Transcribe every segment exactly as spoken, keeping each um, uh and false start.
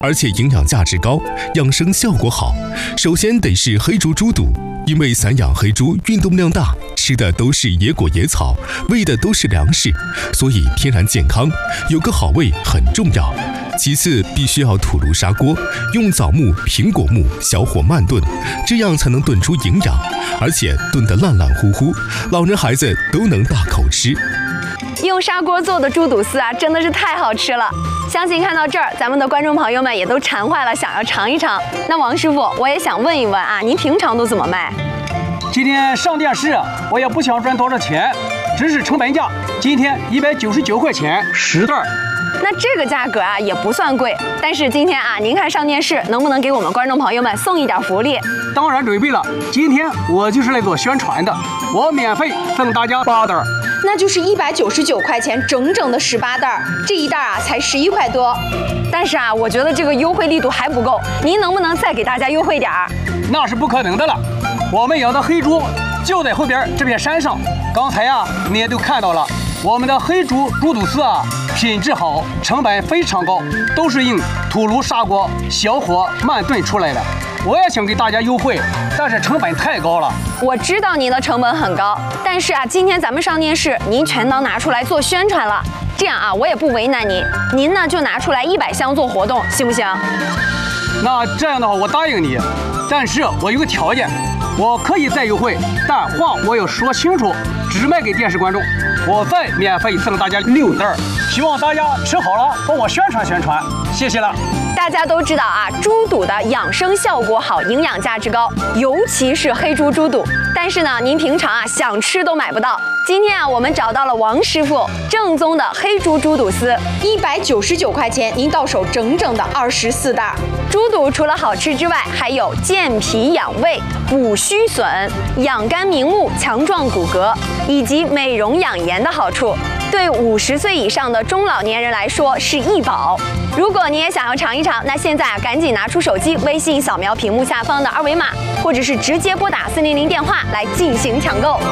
而且营养价值高，养生效果好。首先得是黑猪猪肚，因为散养黑猪运动量大，吃的都是野果野草，喂的都是粮食，所以天然健康，有个好胃很重要。其次，必须要土炉砂锅，用枣木、苹果木小火慢炖，这样才能炖出营养，而且炖得烂烂乎乎，老人孩子都能大口吃。 用砂锅做的猪肚丝啊，真的是太好吃了！相信看到这儿，咱们的观众朋友们也都馋坏了，想要尝一尝。那王师傅，我也想问一问啊，您平常都怎么卖？ 今天上电视，我也不想赚多少钱，只是成本价，今天一百九十九块钱十袋。 那这个价格啊也不算贵，但是今天啊，您看上电视，能不能给我们观众朋友们送一点福利？ 当然准备了，今天我就是来做宣传的，我免费送大家八袋。 那就是一百九十九块钱，整整的十八袋，这一袋啊才十一块多。但是啊，我觉得这个优惠力度还不够，您能不能再给大家优惠点儿？ 那是不可能的了，我们养的黑猪就在后边这片山上，刚才啊你也都看到了，我们的黑猪猪肚丝啊品质好，成本非常高，都是用土炉砂锅小火慢炖出来的。我也想给大家优惠，但是成本太高了。 我知道您的成本很高，但是啊，今天咱们上电视，您全都拿出来做宣传了。这样啊，我也不为难您，您呢就拿出来一百箱做活动，行不行？ 那这样的话，我答应你，但是我有个条件，我可以再优惠，但话我要说清楚，只卖给电视观众，我再免费送大家六袋，希望大家吃好了帮我宣传宣传，谢谢了。 大家都知道啊，猪肚的养生效果好，营养价值高，尤其是黑猪猪肚。但是呢，您平常啊想吃都买不到。今天啊，我们找到了王师傅，正宗的黑猪猪肚丝，一百九十九块钱，您到手整整的二十四袋。猪肚除了好吃之外，还有健脾养胃、补虚损、养肝明目、强壮骨骼，以及美容养颜的好处。对五十岁以上的中老年人来说是一宝。如果你也想要尝一尝，那现在啊，赶紧拿出手机，微信扫描屏幕下方的二维码，或者是直接拨打四零零电话来进行抢购。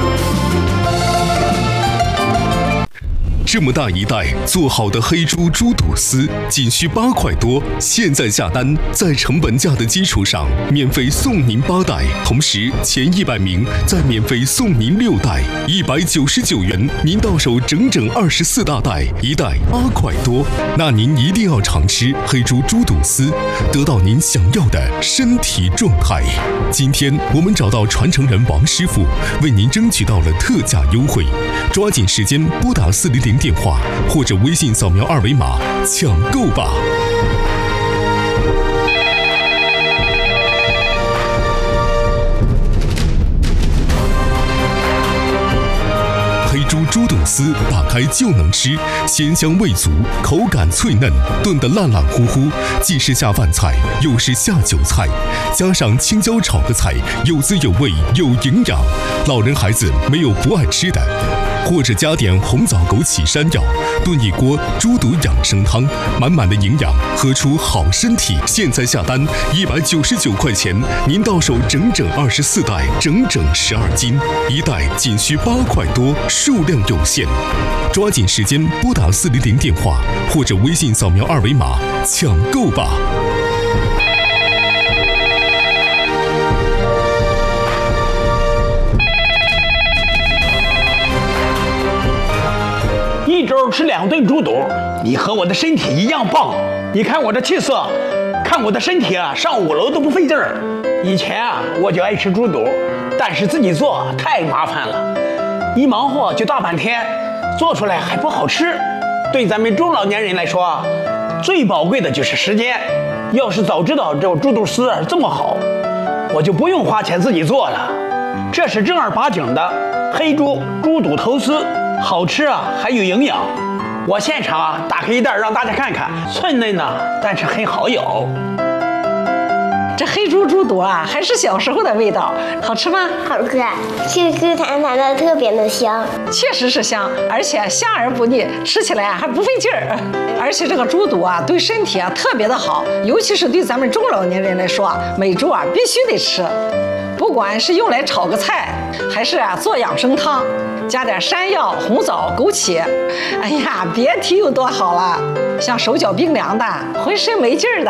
这么大一袋做好的黑猪猪肚丝，仅需八块多。现在下单，在成本价的基础上免费送您八袋，同时前一百名再免费送您六袋，一百九十九元，您到手整整二十四大袋，一袋八块多。那您一定要常吃黑猪猪肚丝，得到您想要的身体状态。今天我们找到传承人王师傅，为您争取到了特价优惠，抓紧时间拨打四零零电话或者微信扫描二维码抢购吧。黑猪猪肚丝打开就能吃，鲜香味足，口感脆嫩，炖得烂烂乎乎，既是下饭菜，又是下酒菜，加上青椒炒个菜，有滋有味，有营养，老人孩子没有不爱吃的。或者加点红枣枸杞山药，炖一锅猪肚养生汤，满满的营养，喝出好身体。现在下单一百九十九块钱，您到手整整二十四袋，整整十二斤，一袋仅需八块多，数量有限，抓紧时间拨打四零零电话或者微信扫描二维码抢购吧。 一周吃两顿猪肚，你和我的身体一样棒。你看我这气色，看我的身体啊，上五楼都不费劲儿。以前啊，我就爱吃猪肚，但是自己做太麻烦了，一忙活就大半天，做出来还不好吃。对咱们中老年人来说，最宝贵的就是时间。要是早知道这猪肚丝这么好，我就不用花钱自己做了。这是正儿八经的黑猪猪肚头丝。好吃啊，还有营养。我现场啊打开一袋让大家看看，脆嫩呢，但是很好咬。 这黑猪猪肚啊，还是小时候的味道，好吃吗？ 好吃，Q Q 弹弹的，特别的香。 确实是香，而且香而不腻，吃起来还不费劲儿。而且这个猪肚啊，对身体啊特别的好，尤其是对咱们中老年人来说啊，每周啊必须得吃。不管是用来炒个菜，还是啊做养生汤， 加点山药、红枣、枸杞，哎呀，别提有多好了，像手脚冰凉的，浑身没劲儿的。